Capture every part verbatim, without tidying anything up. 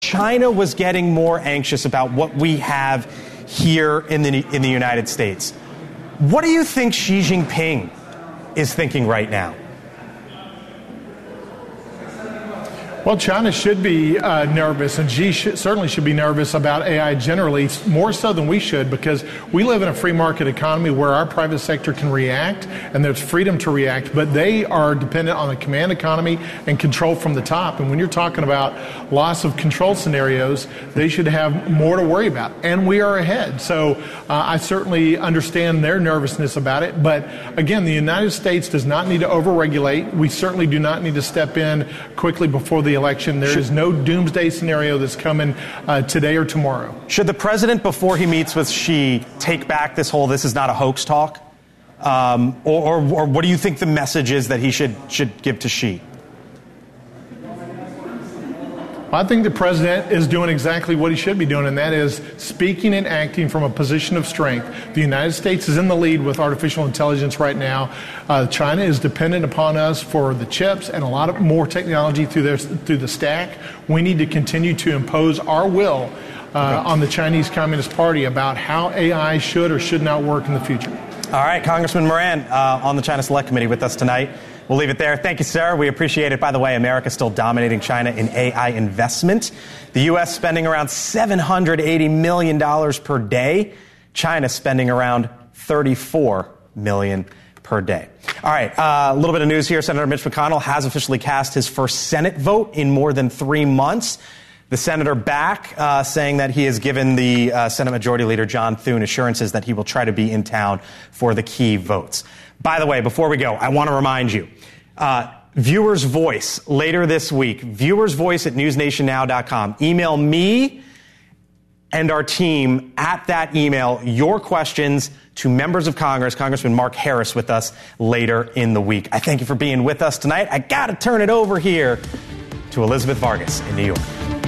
China was getting more anxious about what we have here in the in the United States. What do you think Xi Jinping is thinking right now? Well, China should be uh, nervous, and Xi sh- certainly should be nervous about A I generally, more so than we should, because we live in a free market economy where our private sector can react, and there's freedom to react, but they are dependent on a command economy and control from the top. And when you're talking about loss of control scenarios, they should have more to worry about, and we are ahead. So uh, I certainly understand their nervousness about it, but again, the United States does not need to overregulate. We certainly do not need to step in quickly before the election. There is no doomsday scenario that's coming uh, today or tomorrow. Should the president, before he meets with Xi, take back this whole "this is not a hoax" talk? Um, or, or, or what do you think the message is that he should should give to Xi? I think the president is doing exactly what he should be doing, and that is speaking and acting from a position of strength. The United States is in the lead with artificial intelligence right now. Uh, China is dependent upon us for the chips and a lot of more technology through their, through the stack. We need to continue to impose our will uh, on the Chinese Communist Party about how A I should or should not work in the future. All right, Congressman Moran uh, on the China Select Committee with us tonight. We'll leave it there. Thank you, sir. We appreciate it. By the way, America's still dominating China in A I investment. The U S spending around seven hundred eighty million dollars per day. China spending around thirty-four million dollars per day. All right, uh, a little bit of news here. Senator Mitch McConnell has officially cast his first Senate vote in more than three months. The senator back uh, saying that he has given the uh, Senate Majority Leader John Thune assurances that he will try to be in town for the key votes. By the way, before we go, I want to remind you, uh, Viewer's Voice later this week, Viewer's Voice at news nation now dot com. Email me and our team at that email your questions to members of Congress, Congressman Mark Harris with us later in the week. I thank you for being with us tonight. I got to turn it over here to Elizabeth Vargas in New York.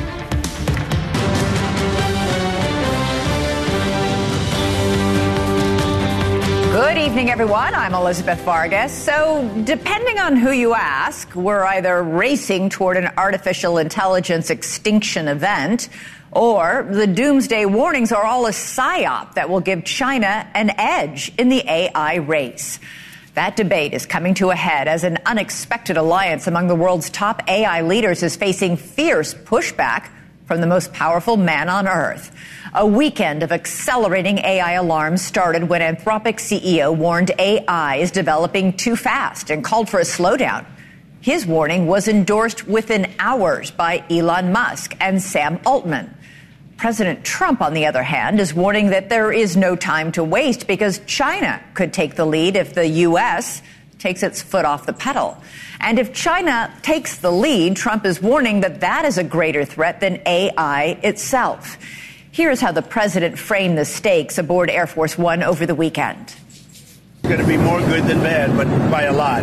Good evening, everyone. I'm Elizabeth Vargas. So, depending on who you ask, we're either racing toward an artificial intelligence extinction event, or the doomsday warnings are all a psyop that will give China an edge in the A I race. That debate is coming to a head as an unexpected alliance among the world's top A I leaders is facing fierce pushback from the most powerful man on Earth. A weekend of accelerating A I alarms started when Anthropic C E O warned A I is developing too fast and called for a slowdown. His warning was endorsed within hours by Elon Musk and Sam Altman. President Trump, on the other hand, is warning that there is no time to waste because China could take the lead if the U S takes its foot off the pedal. And if China takes the lead, Trump is warning that that is a greater threat than A I itself. Here's how the president framed the stakes aboard Air Force One over the weekend. It's going to be more good than bad, but by a lot.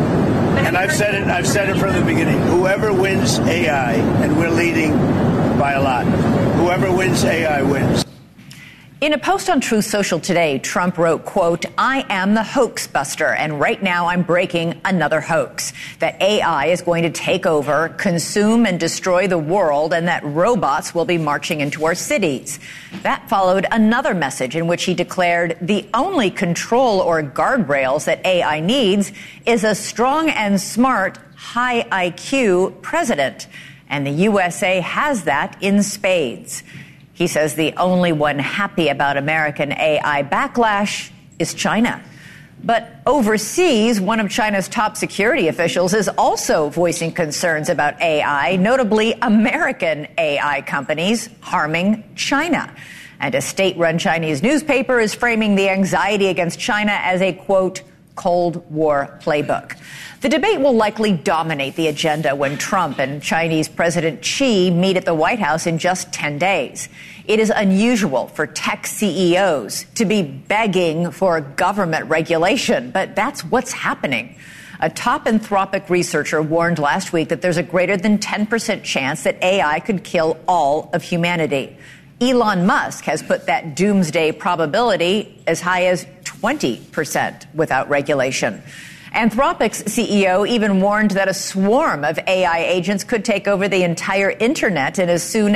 And I've said it, I've said it from the beginning. Whoever wins A I, and we're leading by a lot, whoever wins A I wins. In a post on Truth Social today, Trump wrote, quote, "I am the hoax buster, and right now I'm breaking another hoax, that A I is going to take over, consume and destroy the world, and that robots will be marching into our cities." That followed another message in which he declared the only control or guardrails that A I needs is a strong and smart, high I Q president. And the U S A has that in spades. He says the only one happy about American A I backlash is China. But overseas, one of China's top security officials is also voicing concerns about A I, notably American A I companies harming China. And a state-run Chinese newspaper is framing the anxiety against China as a, quote, Cold War playbook. The debate will likely dominate the agenda when Trump and Chinese President Xi meet at the White House in just ten days. It is unusual for tech C E Os to be begging for government regulation, but that's what's happening. A top Anthropic researcher warned last week that there's a greater than ten percent chance that A I could kill all of humanity. Elon Musk has put that doomsday probability as high as twenty percent without regulation. Anthropic's C E O even warned that a swarm of A I agents could take over the entire internet, and as soon